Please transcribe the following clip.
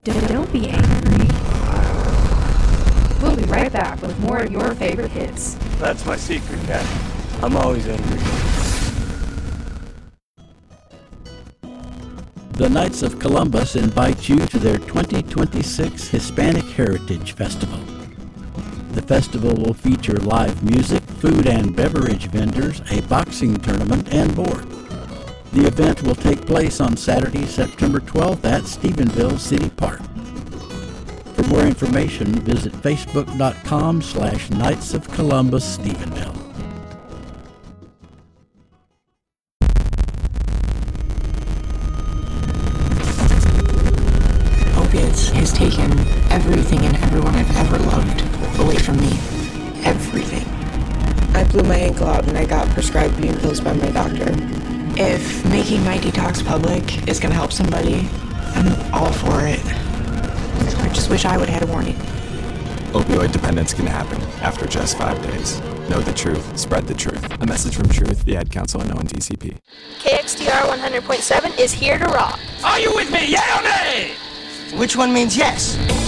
Don't be angry. We'll be right back with more of your favorite hits. That's my secret, Cat. I'm always angry. The Knights of Columbus invite you to their 2026 Hispanic Heritage Festival. The festival will feature live music, food and beverage vendors, a boxing tournament, and more. The event will take place on Saturday, September 12th at Stephenville City Park. For more information, visit facebook.com/Knights of Columbus Stephenville. Opiates has taken everything and everyone I've ever loved away from me. Everything. I blew my ankle out and I got prescribed pain pills by my doctor. If making my detox public is gonna help somebody, I'm all for it. I just wish I would have had a warning. Opioid dependence can happen after just 5 days. Know the truth. Spread the truth. A message from Truth, the Ad Council, and ONDCP. KXTR 100.7 is here to rock. Are you with me, yeah or nay? Which one means yes?